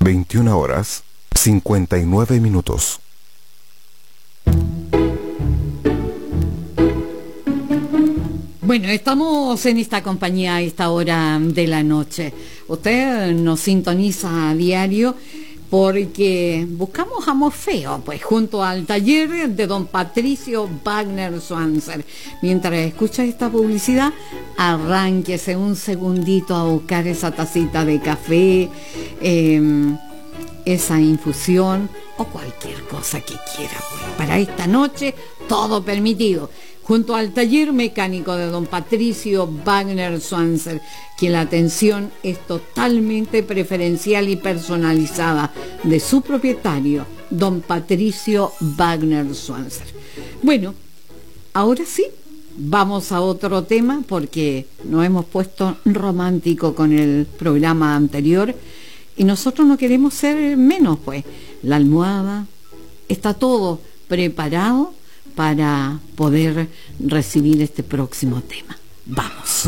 21 horas 59 minutos. Bueno, estamos en esta compañía a esta hora de la noche. Usted nos sintoniza a diario porque buscamos a Morfeo, pues junto al taller de don Patricio Wagner Swanser. Mientras escucha esta publicidad, arránquese un segundito a buscar esa tacita de café, esa infusión o cualquier cosa que quiera. Pues para esta noche, todo permitido. Junto al taller mecánico de don Patricio Wagner Swanser, quien la atención es totalmente preferencial y personalizada de su propietario, don Patricio Wagner Swanser. Bueno, ahora sí, vamos a otro tema porque nos hemos puesto romántico con el programa anterior y nosotros no queremos ser menos, pues. La almohada, está todo preparado para poder recibir este próximo tema. Vamos.